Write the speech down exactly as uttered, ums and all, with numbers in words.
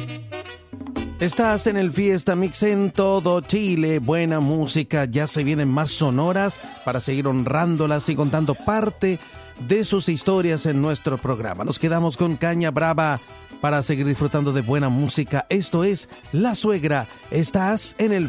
Estás en el Fiesta Mix en todo Chile. Buena música, ya se vienen más sonoras para seguir honrándolas y contando parte de sus historias en nuestro programa. Nos quedamos con Caña Brava para seguir disfrutando de buena música. Esto es La Suegra. Estás en el